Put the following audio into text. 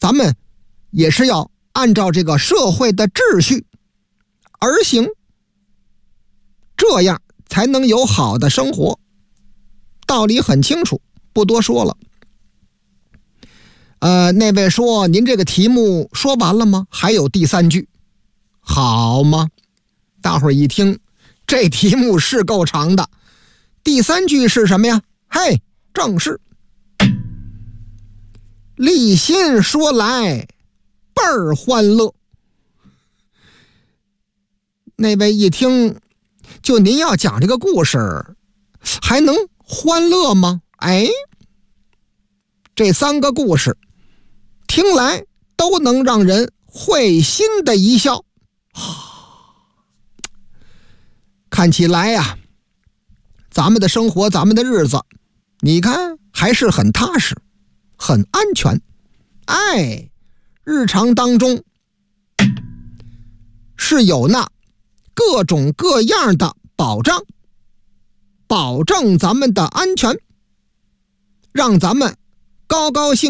咱们也是要按照这个社会的秩序而行，这样才能有好的生活。道理很清楚，不多说了。那位说您这个题目说完了吗？还有第3句。好吗？大伙儿一听，这题目是够长的。第3句是什么呀？嘿，正是立心说来倍儿欢乐。那位一听，就您要讲这个故事还能欢乐吗？哎，这3个故事听来都能让人会心的一笑。看起来呀，咱们的生活，咱们的日子，你看还是很踏实，很安全。哎，日常当中是有那各种各样的保障，保证咱们的安全，让咱们高高兴